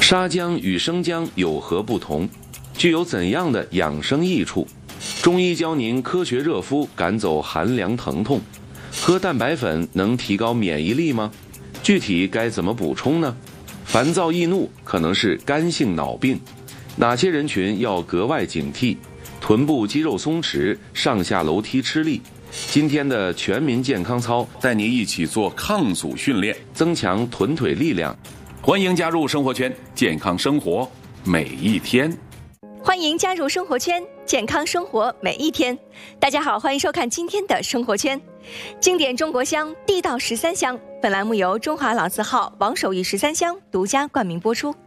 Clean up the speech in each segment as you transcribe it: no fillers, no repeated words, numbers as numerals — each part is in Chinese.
沙姜与生姜有何不同？具有怎样的养生益处？中医教您科学热敷，赶走寒凉疼痛。喝蛋白粉能提高免疫力吗？具体该怎么补充呢？烦躁易怒可能是肝性脑病，哪些人群要格外警惕？臀部肌肉松弛，上下楼梯吃力。今天的全民健康操带你一起做抗阻训练，增强臀腿力量。欢迎加入生活圈，健康生活每一天。 欢迎加入生活圈，健康生活每一天。大家好，欢迎收看今天的生活圈。经典中国香，地道13香。本栏目由中华老字号王守义13香独家冠名播出。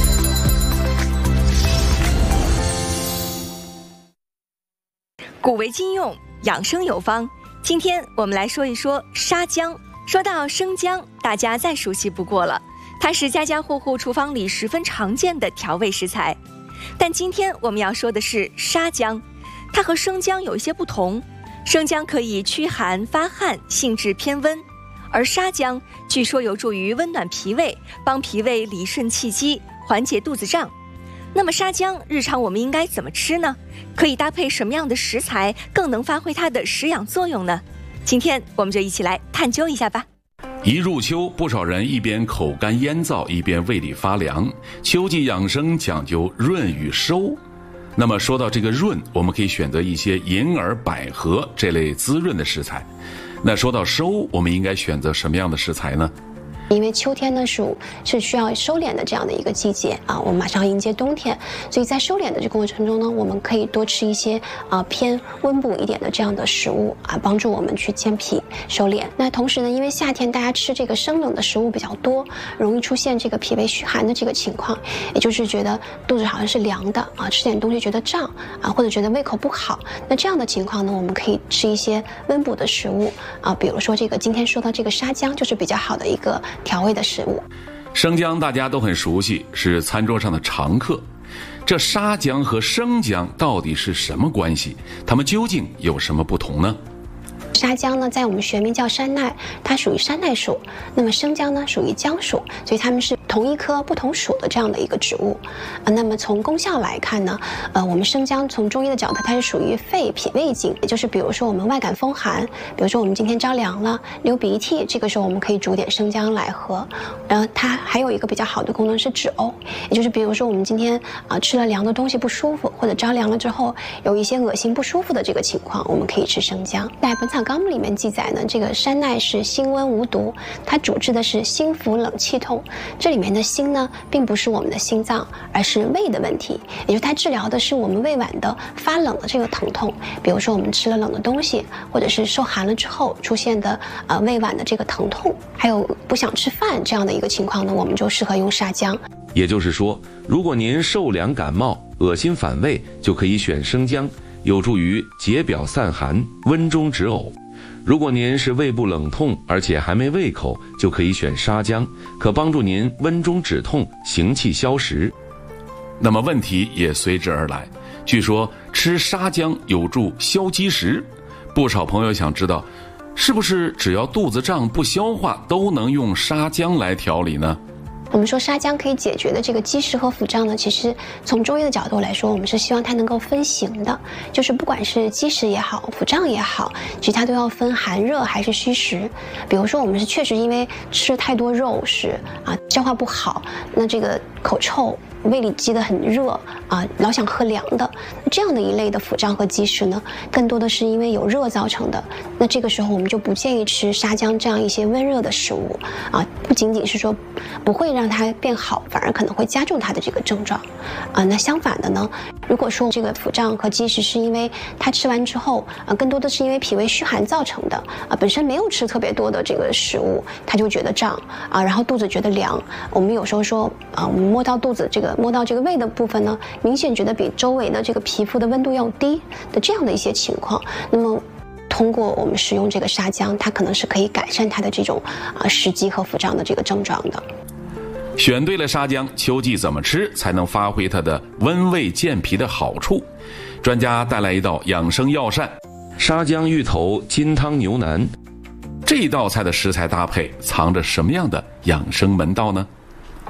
古为今用，养生有方。今天我们来说一说沙姜。说到生姜，大家再熟悉不过了，它是家家户户厨房里十分常见的调味食材。但今天我们要说的是沙姜，它和生姜有一些不同。生姜可以驱寒发汗，性质偏温，而沙姜据说有助于温暖脾胃，帮脾胃理顺气机，缓解肚子胀。那么沙姜日常我们应该怎么吃呢？可以搭配什么样的食材更能发挥它的食养作用呢？今天我们就一起来探究一下吧。 一入秋，不少人一边口干咽燥，一边胃里发凉。秋季养生讲究润与收。那么说到这个润，我们可以选择一些银耳、百合这类滋润的食材。那说到收，我们应该选择什么样的食材呢？ 因为秋天呢是需要收敛的这样的一个季节啊，我们马上迎接冬天，所以在收敛的这个过程中呢，我们可以多吃一些偏温补一点的这样的食物啊，帮助我们去健脾收敛。那同时呢，因为夏天大家吃这个生冷的食物比较多，容易出现这个脾胃虚寒的这个情况，也就是觉得肚子好像是凉的啊，吃点东西觉得胀啊，或者觉得胃口不好。那这样的情况呢，我们可以吃一些温补的食物啊，比如说这个今天说到这个沙姜就是比较好的一个调味的食物。 生姜大家都很熟悉，是餐桌上的常客。这沙姜和生姜到底是什么关系？它们究竟有什么不同呢？ 沙姜呢，在我们学名叫山奈，它属于山奈属。那么生姜呢，属于姜属，所以它们是同一科不同属的这样的一个植物。那么从功效来看呢，我们生姜从中医的角度，它是属于肺脾胃经，也就是比如说我们外感风寒，比如说我们今天着凉了，流鼻涕，这个时候我们可以煮点生姜来喝。它还有一个比较好的功能是止呕，也就是比如说我们今天吃了凉的东西不舒服，或者着凉了之后有一些恶心不舒服的这个情况，我们可以吃生姜。在《本草纲目》里面记载呢，这个山奈是辛温无毒，它主治的是心腹冷气痛。这里面的心呢，并不是我们的心脏，而是胃的问题，也就是它治疗的是我们胃脘的发冷的这个疼痛。比如说我们吃了冷的东西，或者是受寒了之后出现的胃脘的这个疼痛，还有不想吃饭这样的一个情况呢，我们就适合用沙姜。 也就是说，如果您受凉感冒、恶心反胃，就可以选生姜，有助于解表散寒、温中止呕。如果您是胃部冷痛，而且还没胃口，就可以选沙姜，可帮助您温中止痛、行气消食。 那么问题也随之而来，据说吃沙姜有助消积食，不少朋友想知道，是不是只要肚子胀不消化都能用沙姜来调理呢？ 我们说沙姜可以解决的这个积食和腹胀呢，其实从中医的角度来说，我们是希望它能够分型的，就是不管是积食也好，腹胀也好，其实它都要分寒热还是虚实。比如说我们是确实因为吃太多肉食消化不好，那这个口臭，胃里积得很热老想喝凉的，这样的一类的腹胀和积食呢，更多的是因为有热造成的。那这个时候我们就不建议吃沙姜这样一些温热的食物不仅仅是说不会让它变好，反而可能会加重它的这个症状那相反的呢，如果说这个腹胀和积食是因为它吃完之后更多的是因为脾胃虚寒造成的本身没有吃特别多的这个食物，它就觉得胀然后肚子觉得凉。我们有时候说我们摸到肚子摸到这个胃的部分呢，明显觉得比周围的这个皮肤的温度要低的这样的一些情况，那么通过我们使用这个沙姜，它可能是可以改善它的这种食积和腹胀的这个症状的。 选对了沙姜，秋季怎么吃才能发挥它的温胃健脾的好处？专家带来一道养生药膳—— 沙姜芋头金汤牛腩。 这道菜的食材搭配藏着什么样的养生门道呢？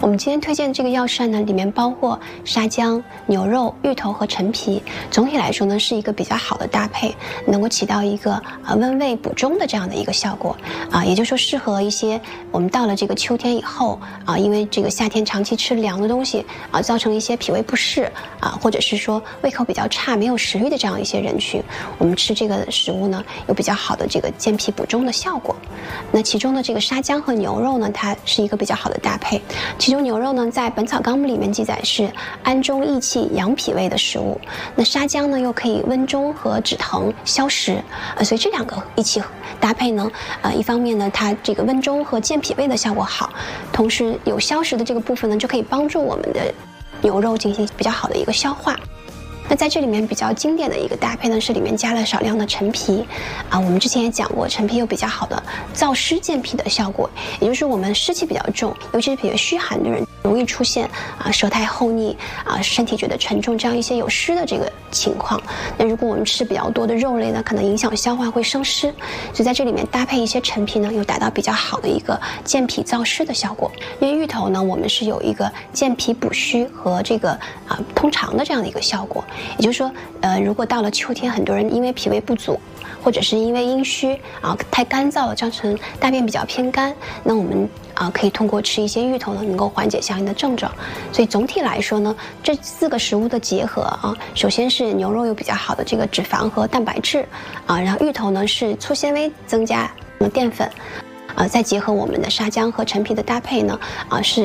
我们今天推荐的这个药膳呢，里面包括沙姜、牛肉、芋头和陈皮，总体来说呢是一个比较好的搭配，能够起到一个温胃补中的这样的一个效果也就是说适合一些我们到了这个秋天以后因为这个夏天长期吃凉的东西造成一些脾胃不适或者是说胃口比较差、没有食欲的这样一些人群，我们吃这个食物呢有比较好的这个健脾补中的效果。那其中的这个沙姜和牛肉呢，它是一个比较好的搭配。其中牛肉呢，在《本草纲目》里面记载是安中益气、养脾胃的食物。那沙姜呢，又可以温中和止疼、消食，所以这两个一起搭配呢，一方面呢，它这个温中和健脾胃的效果好，同时有消食的这个部分呢，就可以帮助我们的牛肉进行比较好的一个消化。那在这里面比较经典的一个搭配呢，是里面加了少量的陈皮我们之前也讲过，陈皮有比较好的燥湿健脾的效果，也就是我们湿气比较重，尤其是比较虚寒的人，容易出现舌苔厚腻身体觉得沉重这样一些有湿的这个情况。那如果我们吃比较多的肉类呢，可能影响消化，会生湿，所以在这里面搭配一些陈皮呢，又达到比较好的一个健脾燥湿的效果。因为芋头呢，我们是有一个健脾补虚和这个通肠的这样的一个效果。也就是说如果到了秋天，很多人因为脾胃不足或者是因为阴虚太干燥了，造成大便比较偏干，那我们可以通过吃一些芋头呢，能够缓解相应的症状。所以总体来说呢，这4个食物的结合首先是牛肉有比较好的这个脂肪和蛋白质然后芋头呢是粗纤维增加淀粉再结合我们的沙姜和陈皮的搭配呢是